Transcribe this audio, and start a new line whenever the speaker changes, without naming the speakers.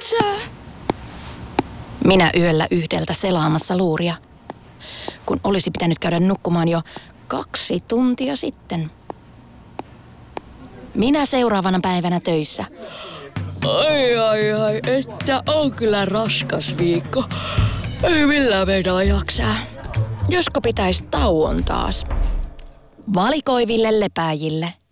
sä? Minä yöllä 1 selaamassa luuria, kun olisi pitänyt käydä nukkumaan jo 2 tuntia sitten. Minä seuraavana päivänä töissä. Ai, että on kyllä raskas viikko. Ei millään meinaa jaksaa. Josko pitäisi tauon taas. Valikoiville lepääjille.